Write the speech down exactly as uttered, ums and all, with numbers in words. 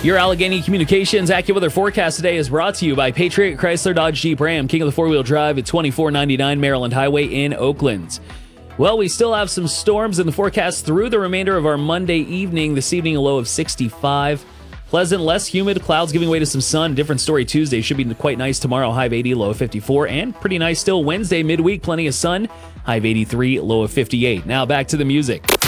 Your Allegheny Communications AccuWeather forecast today is brought to you by Patriot Chrysler Dodge Jeep Ram, king of the four-wheel drive at twenty-four ninety-nine Maryland Highway in Oakland. Well, we still have some storms in the forecast through the remainder of our Monday evening. This evening, a low of sixty-five. Pleasant, less humid, clouds giving way to some sun. Different story Tuesday. Should be quite nice tomorrow, high of eighty, low of fifty-four. And pretty nice still Wednesday, midweek, plenty of sun, high of eighty-three, low of fifty-eight. Now back to the music.